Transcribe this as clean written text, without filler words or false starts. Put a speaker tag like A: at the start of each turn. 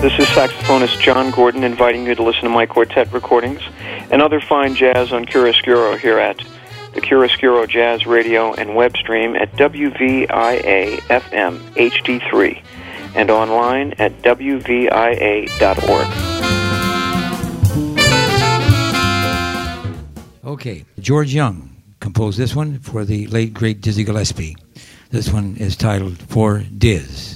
A: This is saxophonist John Gordon inviting you to listen to my quartet recordings and other fine jazz on Chiaroscuro here at the Chiaroscuro Jazz Radio and web stream at WVIA-FM HD3 and online at WVIA.org.
B: Okay, George Young composed this one for the late, great Dizzy Gillespie. This one is titled For Diz.